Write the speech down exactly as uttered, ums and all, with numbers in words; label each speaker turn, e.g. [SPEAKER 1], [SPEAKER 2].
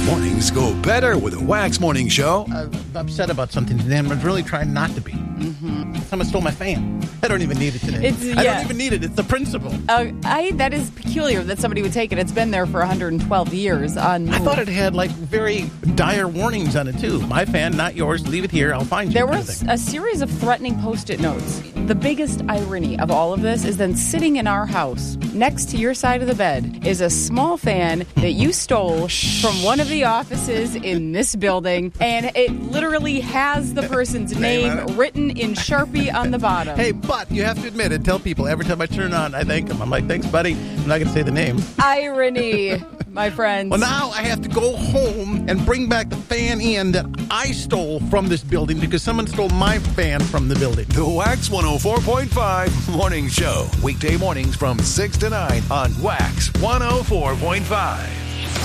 [SPEAKER 1] Mornings go better with a Wax Morning Show.
[SPEAKER 2] I'm upset about something today. I'm really trying not to be. Mm-hmm. Someone stole my fan. I don't even need it today.
[SPEAKER 3] It's,
[SPEAKER 2] I
[SPEAKER 3] yeah.
[SPEAKER 2] don't even need it. It's the principle.
[SPEAKER 3] Uh, I that is peculiar that somebody would take it. It's been there for one hundred twelve years on
[SPEAKER 2] I thought it had like very dire warnings on it too. My fan, not yours. Leave it here. I'll find you.
[SPEAKER 3] There
[SPEAKER 2] kind
[SPEAKER 3] was
[SPEAKER 2] of thing.
[SPEAKER 3] a series of threatening Post-it notes. The biggest irony of all of this is then sitting in our house next to your side of the bed is a small fan that you stole from one of the offices in this building, and it literally has the person's name written in Sharpie on the bottom.
[SPEAKER 2] Hey, but you have to admit it. Tell people every time I turn it on, I thank them. I'm like, thanks, buddy. I'm not going to say the name.
[SPEAKER 3] Irony, my friends.
[SPEAKER 2] Well, now I have to go home and bring back the fan in that I stole from this building because someone stole my fan from the building.
[SPEAKER 1] The Wax one oh four point five Morning Show. Weekday mornings from six to nine on Wax one oh four point five.